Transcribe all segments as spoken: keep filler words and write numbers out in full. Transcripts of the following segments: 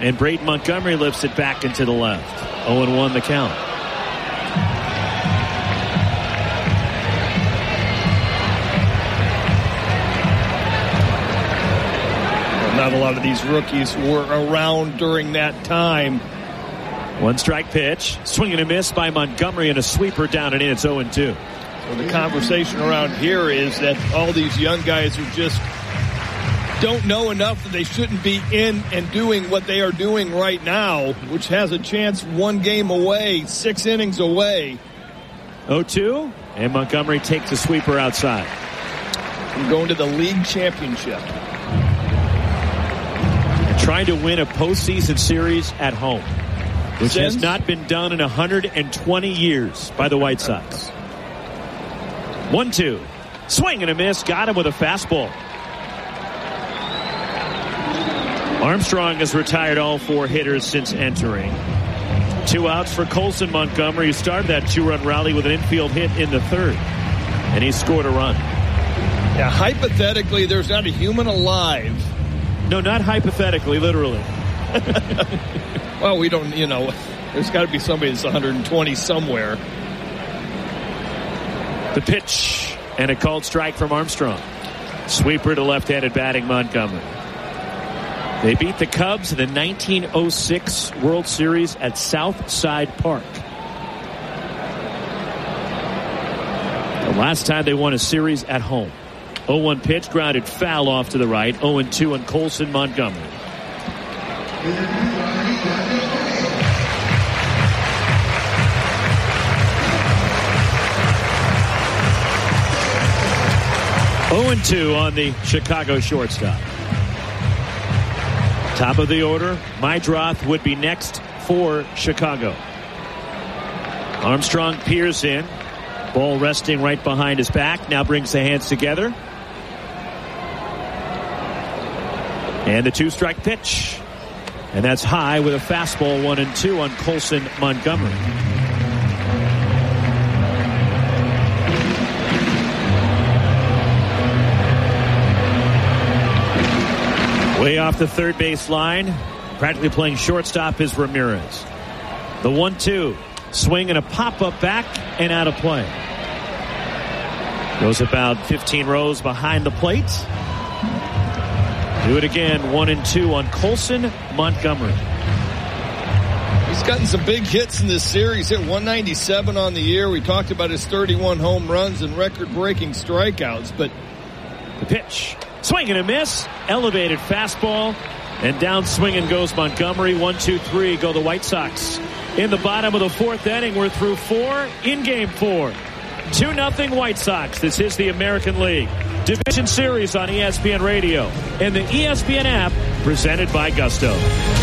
and Braden Montgomery lifts it back into the left. oh and one the count. Not a lot of these rookies were around during that time. One strike pitch. Swing and a miss by Montgomery and a sweeper down and in. It's oh and two. So the conversation around here is that all these young guys are just don't know enough that they shouldn't be in and doing what they are doing right now, which has a chance one game away, six innings away. oh two, and Montgomery takes a sweeper outside. And going to the league championship. Trying to win a postseason series at home, which Since? has not been done in one hundred twenty years by the White Sox. one two. Swing and a miss. Got him with a fastball. Armstrong has retired all four hitters since entering. Two outs for Colson Montgomery, who started that two-run rally with an infield hit in the third. And he scored a run. Yeah, hypothetically, there's not a human alive. No, not hypothetically, literally. Well, we don't, you know, there's got to be somebody that's one hundred twenty somewhere. The pitch and a called strike from Armstrong. Sweeper to left-handed batting Montgomery. They beat the Cubs in the nineteen oh six World Series at Southside Park. The last time they won a series at home. oh one pitch, grounded foul off to the right. oh and two on Colson Montgomery. oh and two on the Chicago shortstop. Top of the order, Meidroth would be next for Chicago. Armstrong peers in. Ball resting right behind his back. Now brings the hands together. And the two-strike pitch. And that's high with a fastball, one and two on Colson Montgomery. Way off the third base line. Practically playing shortstop is Ramirez. The one two. Swing and a pop-up back and out of play. Goes about fifteen rows behind the plate. Do it again. One and two on Colson Montgomery. He's gotten some big hits in this series. Hit one ninety-seven on the year. We talked about his thirty-one home runs and record-breaking strikeouts, but the pitch. Swing and a miss. Elevated fastball. And down swinging goes Montgomery. One, two, three go the White Sox. In the bottom of the fourth inning, we're through four in game four. two nothing White Sox. This is the American League Division Series on E S P N Radio and the E S P N app, presented by Gusto.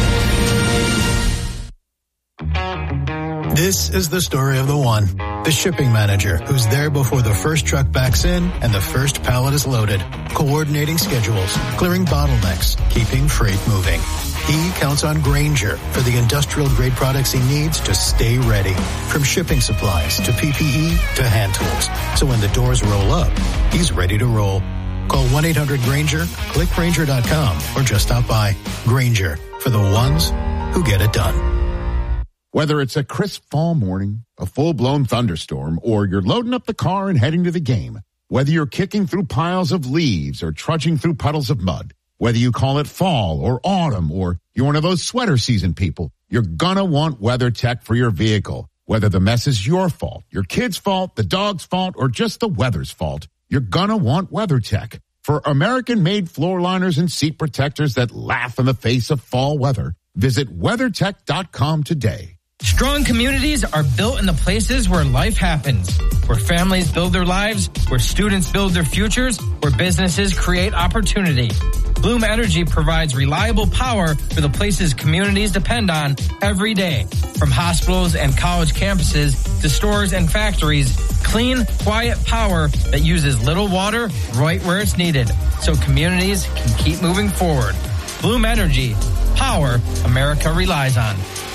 This is the story of the one. The shipping manager who's there before the first truck backs in and the first pallet is loaded, coordinating schedules, clearing bottlenecks, keeping freight moving. He counts on Grainger for the industrial-grade products he needs to stay ready. From shipping supplies to P P E to hand tools. So when the doors roll up, he's ready to roll. Call one eight hundred Grainger, click Grainger dot com, or just stop by. Grainger, for the ones who get it done. Whether it's a crisp fall morning, a full-blown thunderstorm, or you're loading up the car and heading to the game, whether you're kicking through piles of leaves or trudging through puddles of mud, whether you call it fall or autumn or you're one of those sweater season people, you're gonna want WeatherTech for your vehicle. Whether the mess is your fault, your kid's fault, the dog's fault, or just the weather's fault, you're gonna want WeatherTech. For American-made floor liners and seat protectors that laugh in the face of fall weather, visit weather tech dot com today. Strong communities are built in the places where life happens, where families build their lives, where students build their futures, where businesses create opportunity. Bloom Energy provides reliable power for the places communities depend on every day. From hospitals and college campuses to stores and factories, clean, quiet power that uses little water right where it's needed, so communities can keep moving forward. Bloom Energy, power America relies on.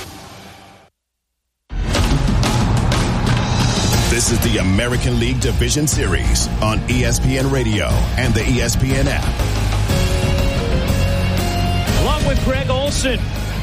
This is the American League Division Series on E S P N Radio and the E S P N app. Along with Greg Olson,